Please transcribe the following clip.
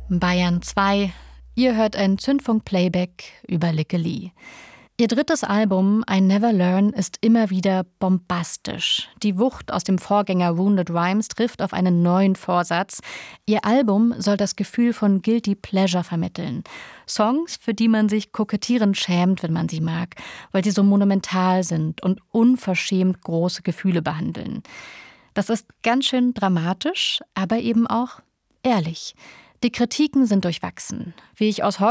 Bayern 2. Ihr hört ein Zündfunk-Playback über Likke Lee. Ihr drittes Album I Never Learn ist immer wieder bombastisch. Die Wucht aus dem Vorgänger Wounded Rhymes trifft auf einen neuen Vorsatz. Ihr Album soll das Gefühl von Guilty Pleasure vermitteln. Songs, für die man sich kokettierend schämt, wenn man sie mag, weil sie so monumental sind und unverschämt große Gefühle behandeln. Das ist ganz schön dramatisch, aber eben auch ehrlich. Die Kritiken sind durchwachsen. Wie ich aus